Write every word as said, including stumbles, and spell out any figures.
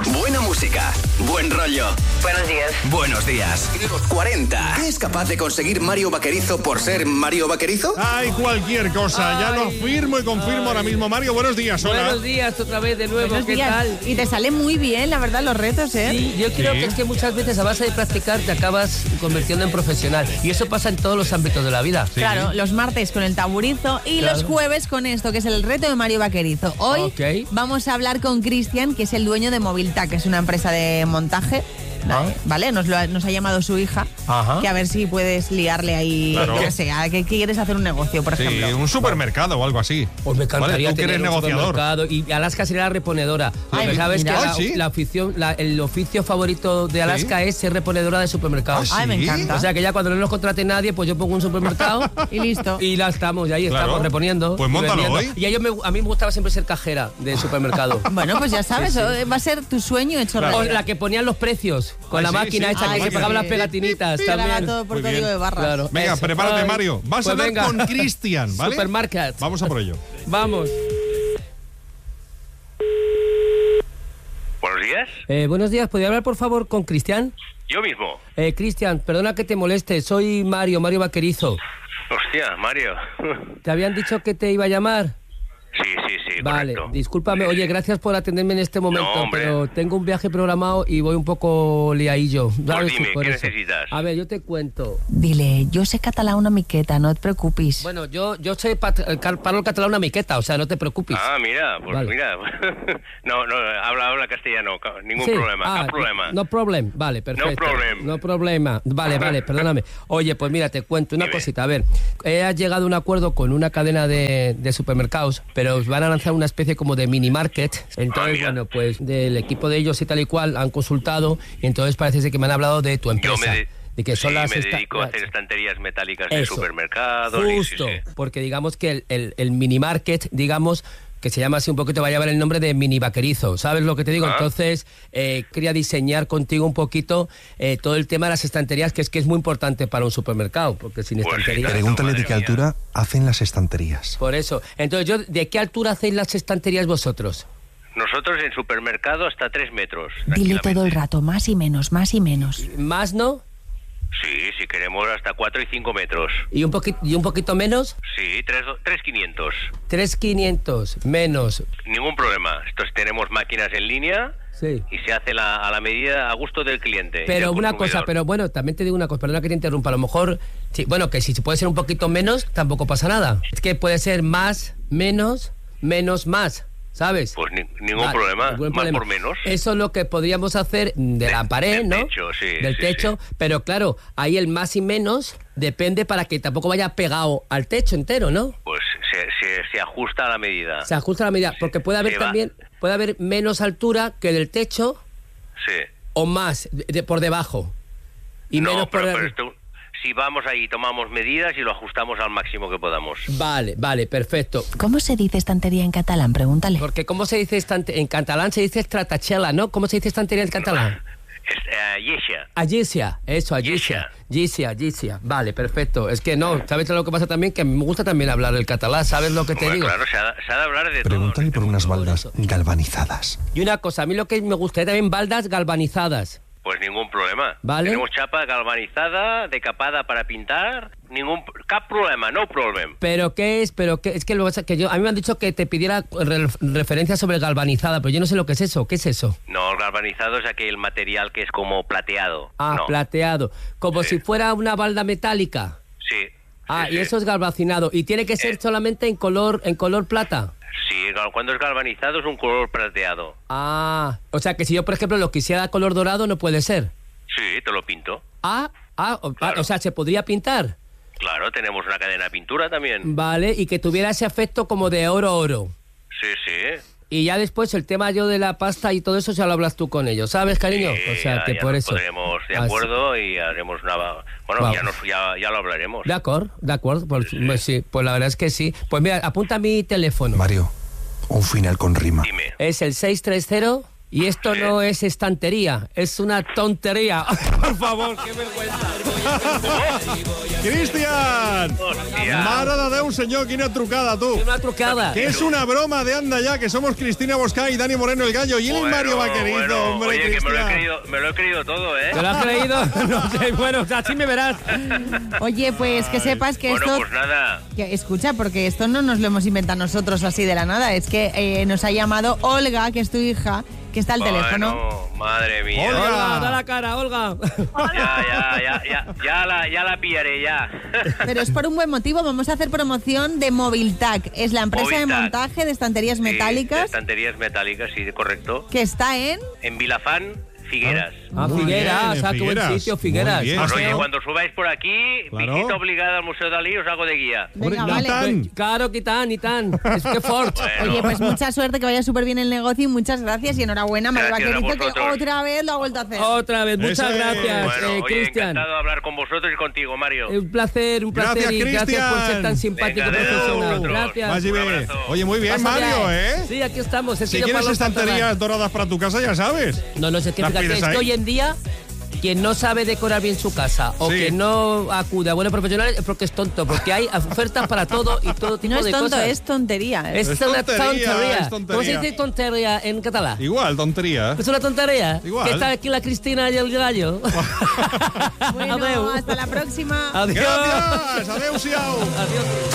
Buena música, buen rollo. Buenos días. Buenos días. Los cuarenta. ¿Qué es capaz de conseguir Mario Vaquerizo por ser Mario Vaquerizo? Ay, cualquier cosa. Ay. Ya lo afirmo y confirmo Ay. ahora mismo. Mario, buenos días. Hola. Buenos días otra vez de nuevo. Buenos ¿Qué días. tal? Y te sale muy bien, la verdad, los retos, ¿eh? Sí, yo creo sí. que es que muchas veces a base de practicar te acabas convirtiendo en profesional. Y eso pasa en todos los ámbitos de la vida. Sí. Claro, los martes con el taburizo y claro. los jueves con esto, que es el reto de Mario Vaquerizo. Hoy okay. vamos a hablar con Cristian, que es el dueño de Moviltac, que es una empresa de montaje. Ah. Vale, nos, lo ha, nos ha llamado su hija. Ajá. Que a ver si puedes liarle ahí, claro. que sea, que quieres hacer un negocio, por sí, ejemplo. un supermercado o algo así. Pues me encantaría ¿Vale? Tú tener que eres un negociador. Y Alaska sería la reponedora. Ay, Porque sabes mira. que la, ¿sí? la afición, la, el oficio favorito de Alaska ¿sí? es ser reponedora de supermercados. ¿Ah, sí? Ay, me encanta. O sea que ya cuando no nos contrate nadie, pues yo pongo un supermercado y listo. Y la estamos, y ahí claro. estamos reponiendo. Pues móntalo hoy. Y a, ellos me, a mí me gustaba siempre ser cajera de supermercado. Bueno, pues ya sabes, sí, sí. va a ser tu sueño hecho claro. realidad. O la que ponían los precios con Ay, la sí, máquina sí. hecha Ay, que sí. se pagaban las pegatinitas sí, también. todo por Muy código bien. de barras. Claro. Venga, Eso. prepárate, Ay. Mario. Vas pues a hablar venga. con Cristian, ¿vale? Supermarket. Vamos a por ello. Vamos. Buenos días. Eh, buenos días, ¿podría hablar por favor con Cristian? Yo mismo. Eh, Cristian, perdona que te moleste, soy Mario, Mario Vaquerizo. Hostia, Mario. ¿Te habían dicho que te iba a llamar? Sí, sí, sí, Vale, correcto. discúlpame, oye, gracias por atenderme en este momento, No, hombre. pero tengo un viaje programado y voy un poco liadillo. Pues dime, por ¿qué eso. necesitas? A ver, yo te cuento. Dile, yo sé catalán una miqueta, no te preocupes. Bueno, yo yo sé pat- cal- parlo el catalán una miqueta, o sea, no te preocupes. Ah, mira, pues Vale. mira. no, no, habla, habla castellano, ca- ningún Sí. problema, Ah, no problema. No problem, vale, perfecto. No problem. No problema. Vale, vale, perdóname. Oye, pues mira, te cuento una Dime. cosita. A ver, he llegado a un acuerdo con una cadena de, de supermercados, pero os van a lanzar una especie como de mini market. Entonces, mira. bueno, pues del equipo de ellos y tal y cual han consultado y entonces parece ser que me han hablado de tu Yo empresa. me, de- de que son sí, las me esta- dedico a hacer las- estanterías metálicas de Eso. supermercados. y- Justo, sí, sí. porque digamos que el, el, el mini market, digamos, que se llama así un poquito, va a llevar el nombre de mini vaquerizo, ¿sabes lo que te digo? Ah. Entonces, eh, quería diseñar contigo un poquito eh, todo el tema de las estanterías, que es que es muy importante para un supermercado, porque sin Pues sí, estanterías... claro. Pregúntale Madre de qué mía. altura hacen las estanterías. Por eso. Entonces, yo, ¿de qué altura hacéis las estanterías vosotros? Nosotros en supermercado hasta tres metros. Dile todo el tranquilamente. rato, más y menos, más y menos. ¿Más no? Sí, si queremos hasta cuatro y cinco metros. ¿Y un, poquito, y un poquito menos? Sí, tres, tres quinientos. tres quinientos menos. Ningún problema. Entonces tenemos máquinas en línea Sí. y se hace la, a la medida, a gusto del cliente. Pero del una consumidor. cosa, pero bueno, también te digo una cosa, perdona que te interrumpa, a lo mejor, sí, bueno, que si puede ser un poquito menos, tampoco pasa nada. Es que puede ser más, menos, menos, más, ¿sabes? Pues ni- ningún Vale, problema, ningún más problema. por menos. Eso es lo que podríamos hacer de la pared, del ¿no? techo, sí, Del sí, techo, sí. pero claro, ahí el más y menos depende para que tampoco vaya pegado al techo entero, ¿no? Pues se, se, se ajusta a la medida. Se ajusta a la medida, porque puede haber se va. también, puede haber menos altura que del techo Sí. o más de- de- por debajo. Y no, menos por pero, pero arriba. esto, si vamos ahí, tomamos medidas y lo ajustamos al máximo que podamos. Vale, vale, perfecto. ¿Cómo se dice estantería en catalán? Pregúntale. Porque ¿cómo se dice estante- en catalán? Se dice tratachela, ¿no? ¿Cómo se dice estantería en catalán? Es, eh, Yesha. Agisia, eso, agisia. Yesha. Agisia, agisia. Vale, perfecto. Es que no, ¿sabes lo que pasa también? Que me gusta también hablar el catalán, ¿sabes lo que te Bueno, digo? claro, se ha, se ha de hablar de todo. Pregúntale por unas baldas eso. galvanizadas. Y una cosa, a mí lo que me gustaría también baldas galvanizadas. Pues ningún problema. Vale. Tenemos chapa galvanizada, decapada para pintar. Ningún cap problema, no problem. ¿Pero qué es? ¿Pero qué? Es que, lo, que yo, a mí me han dicho que te pidiera re- referencias sobre galvanizada, pero yo no sé lo que es eso. ¿Qué es eso? No, el galvanizado es aquel material que es como plateado. Ah, no. plateado. Como Sí. si fuera una balda metálica. Sí. Ah, sí, y sí. eso es galvacinado. ¿Y tiene que ser Eh. solamente en color, en color plata? Sí, gal- cuando es galvanizado es un color plateado. Ah, o sea que si yo, por ejemplo, lo quisiera color dorado, no puede ser. Sí, te lo pinto. Ah, ah, o, Claro. o sea, se podría pintar. Claro, tenemos una cadena de pintura también. Vale, y que tuviera ese efecto como de oro oro. Sí, sí. Y ya después el tema yo de la pasta y todo eso ya lo hablas tú con ellos, ¿sabes, cariño? Sí, o sea, ya, que ya por nos eso. pondremos de Ah, acuerdo y haremos una... Bueno, Vamos. ya, nos, ya, ya lo hablaremos. De acuerdo, de acuerdo. Pues sí. Pues sí, pues la verdad es que sí. Pues mira, apunta mi teléfono. Mario, un final con rima. Dime. Es el seis tres cero Y esto no es estantería, es una tontería. Por favor, qué vergüenza. Cristian! Mare de Déu, senyor, quina trucada, tu. Una trucada. Que es una broma de anda ya, que somos Cristina Bosca y Dani Moreno, el gallo, y él Bueno, es Mario Vaquerizo, bueno, hombre, oye, que me lo, he Cristian. creído, me lo he creído todo, ¿eh? ¿Te lo has creído? No sé, bueno, así me verás. Oye, pues que sepas que Bueno, esto... pues nada. Que, escucha, porque esto no nos lo hemos inventado nosotros así de la nada. Es que eh, nos ha llamado Olga, que es tu hija, que está al teléfono. Bueno, madre mía. Hola. Olga, da la cara, Olga. Ya, ya, ya, ya, ya la, ya la pillaré, ya. Pero es por un buen motivo. Vamos a hacer promoción de Moviltac. Es la empresa de Moviltac. montaje de estanterías Sí, metálicas estanterías metálicas, sí, correcto. que está en... En Vilafán, Figueras. Ah, Muy Figueras, bien, ah, qué buen Figueras. sitio, Muy Figueras. bien. Pues oye, Claro. cuando subáis por aquí, Claro. visita obligada al Museo Dalí, os hago de guía. Venga, Hombre, vale. Natán. Claro, que tan, y tan. Es que fort. Bueno. Oye, pues mucha suerte, que vaya súper bien el negocio y muchas gracias y enhorabuena, Mario Gracias a Vaquerizo, que vosotros. otra vez lo ha vuelto a hacer. Otra vez, muchas Ese. gracias, Bueno, eh, oye, Cristian. encantado de hablar con vosotros y contigo, Mario. Un placer, un placer Gracias, y gracias por ser Cristian. tan simpático y Venga, de profesional. vosotros. Gracias. Vagi Un bé. abrazo. Oye, muy bien, Pasa Mario, bien. ¿eh? Sí, aquí estamos. Es que Si yo quieres parlo tanto estanterías más. doradas para tu casa, ya sabes. No, no, es que Las fíjate, pides es que ahí. hoy en día quien no sabe decorar bien su casa o Sí. que no acude a buenos profesionales es porque es tonto, porque hay ofertas para todo y todo tipo No es de tonto, cosas. es tontería. ¿eh? Es, Es una tontería, tontería. es tontería. ¿Cómo se dice tontería en catalán? Igual, tontería. Es una tontería. Igual. Que está aquí la Cristina y el gallo. Bueno, Adeu. hasta la próxima. Adiós. Gràcies, adéu-siau. Adiós.